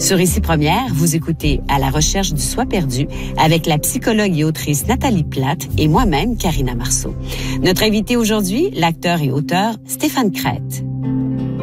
Sur Ici Première, vous écoutez À la recherche du soi perdu avec la psychologue et autrice Nathalie Plate et moi-même, Karina Marceau. Notre invité aujourd'hui, l'acteur et auteur Stéphane Crête.